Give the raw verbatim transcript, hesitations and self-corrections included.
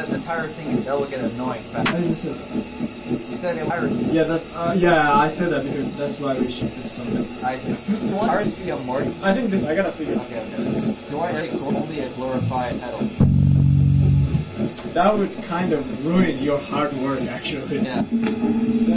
the, the tire thing that will get annoying fast. I didn't say that. You said it tire. Yeah, that's uh, yeah. I said that because that's why we ship this song. I see. You, you want tires to be a more? I think this. I gotta figure. Okay, okay. You want it only a glorified pedal? That would kind of ruin your hard work, actually. Yeah.